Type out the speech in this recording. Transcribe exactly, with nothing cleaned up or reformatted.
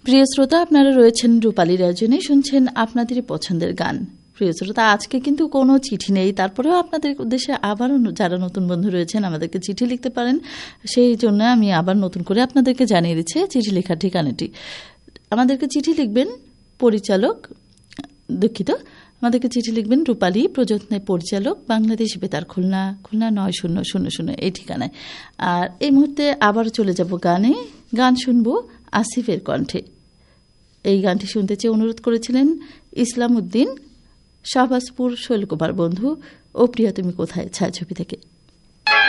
প্রিয় শ্রোতা, আপনারা রয়েছেন রূপালীর আয়োজনে, শুনছেন আপনাদের পছন্দের গান। প্রিয় শ্রোতা, আজকে কিন্তু কোনো চিঠি নেই, তারপরেও আপনাদের উদ্দেশ্যে আবারও যারা নতুন বন্ধু রয়েছেন আমাদেরকে চিঠি লিখতে পারেন। সেই জন্য আমি আবার নতুন করে আপনাদেরকে জানিয়ে দিচ্ছি চিঠি লেখার ঠিকানাটি। আমাদেরকে চিঠি লিখবেন পরিচালক, দুঃখিত, আমাদেরকে চিঠি লিখবেন রূপালী, প্রযত্নে পরিচালক, বাংলাদেশ বেতার, খুলনা, খুলনা নয় শূন্য শূন্য শূন্য এই ঠিকানায়। আর এই মুহূর্তে আবার চলে যাব গানে। গান শুনবো আসিফের কণ্ঠে। এই গানটি শুনতে চেয়ে অনুরোধ করেছিলেন ইসলাম উদ্দিন, শাহবাজপুর শৈলকুমার বন্ধু ও প্রিয়া তুমি কোথায় ছায়াছবি থেকে।